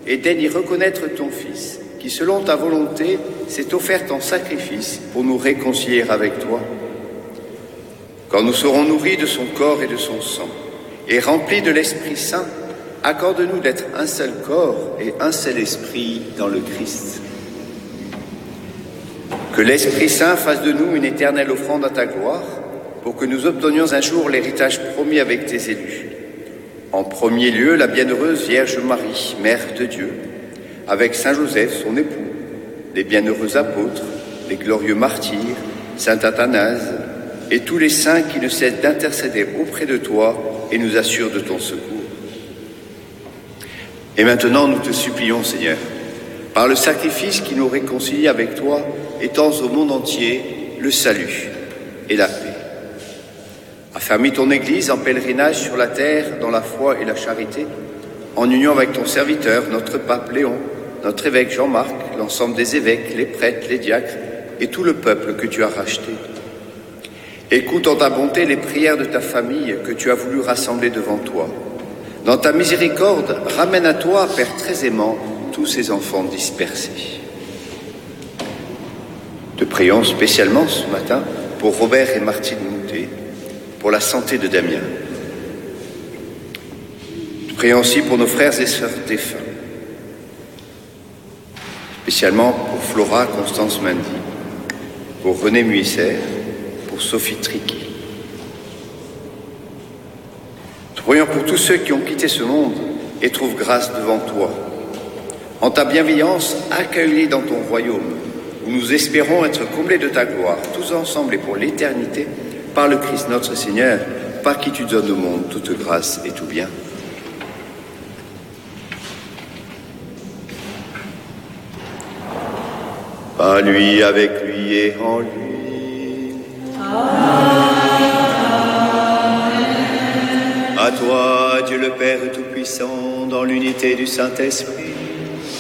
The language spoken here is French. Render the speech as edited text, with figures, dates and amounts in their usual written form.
et daigne y reconnaître ton Fils, qui selon ta volonté s'est offert en sacrifice pour nous réconcilier avec toi. Quand nous serons nourris de son corps et de son sang, et remplis de l'Esprit Saint, accorde-nous d'être un seul corps et un seul esprit dans le Christ. Que l'Esprit Saint fasse de nous une éternelle offrande à ta gloire, pour que nous obtenions un jour l'héritage promis avec tes élus. En premier lieu, la bienheureuse Vierge Marie, Mère de Dieu, avec Saint Joseph, son époux, les bienheureux apôtres, les glorieux martyrs, Saint Athanase, et tous les saints qui ne cessent d'intercéder auprès de toi et nous assurent de ton secours. Et maintenant, nous te supplions, Seigneur, par le sacrifice qui nous réconcilie avec toi, étends au monde entier le salut et la paix. Affermis ton Église en pèlerinage sur la terre dans la foi et la charité, en union avec ton serviteur, notre pape Léon, notre évêque Jean-Marc, l'ensemble des évêques, les prêtres, les diacres et tout le peuple que tu as racheté. Écoute en ta bonté les prières de ta famille que tu as voulu rassembler devant toi. Dans ta miséricorde, ramène à toi, Père très aimant, tous ces enfants dispersés. Te prions spécialement ce matin pour Robert et Martine Moutet, pour la santé de Damien. Te prions aussi pour nos frères et sœurs défunts, spécialement pour Flora Constance Mendy, pour René Muisser, pour Sophie Tricky. Te prions pour tous ceux qui ont quitté ce monde et trouvent grâce devant toi. En ta bienveillance, accueille-les dans ton royaume, où nous espérons être comblés de ta gloire, tous ensemble et pour l'éternité, par le Christ notre Seigneur, par qui tu donnes au monde toute grâce et tout bien. À lui, avec lui et en lui. Amen. À toi, Dieu le Père Tout-Puissant, dans l'unité du Saint-Esprit,